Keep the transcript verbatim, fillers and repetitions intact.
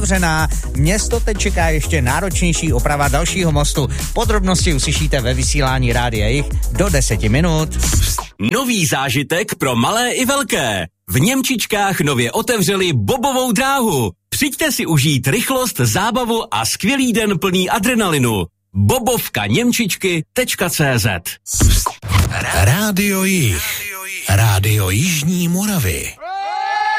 Město teď čeká ještě náročnější oprava dalšího mostu. Podrobnosti uslyšíte ve vysílání Rádia Jih do deseti minut. Nový zážitek pro malé i velké. V Němčičkách nově otevřeli bobovou dráhu. Přijďte si užít rychlost, zábavu a skvělý den plný adrenalinu. bobovka němčičky tečka cé zet. Rádio Jih. Rádio Jižní Moravy.